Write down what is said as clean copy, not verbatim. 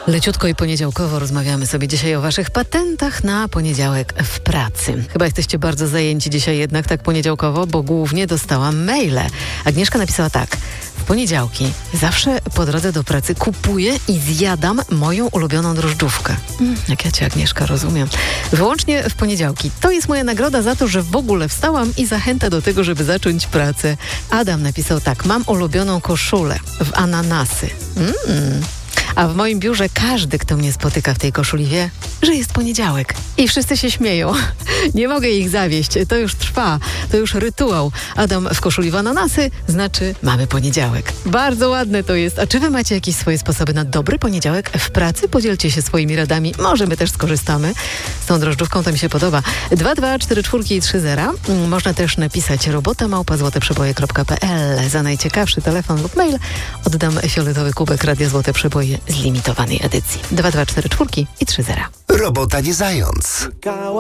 Leciutko i poniedziałkowo rozmawiamy sobie dzisiaj o waszych patentach na poniedziałek w pracy. Chyba jesteście bardzo zajęci dzisiaj jednak tak poniedziałkowo, bo głównie dostałam maile. Agnieszka napisała tak. W poniedziałki zawsze po drodze do pracy kupuję i zjadam moją ulubioną drożdżówkę. Jak ja cię, Agnieszka, rozumiem. Wyłącznie w poniedziałki. To jest moja nagroda za to, że w ogóle wstałam i zachęta do tego, żeby zacząć pracę. Adam napisał tak. Mam ulubioną koszulę w ananasy. A w moim biurze każdy, kto mnie spotyka w tej koszuli, wie, że jest poniedziałek. I wszyscy się śmieją. Nie mogę ich zawieść. To już trwa. To już rytuał. Adam w koszuli w ananasy znaczy mamy poniedziałek. Bardzo ładne to jest. A czy wy macie jakieś swoje sposoby na dobry poniedziałek w pracy? Podzielcie się swoimi radami. Może my też skorzystamy. Z tą drożdżówką to mi się podoba. 2244330. Można też napisać robota@złoteprzeboje.pl. Za najciekawszy telefon lub mail oddam fioletowy kubek Radia Złote Przeboje z limitowanej edycji. 2244330. Robota nie zając.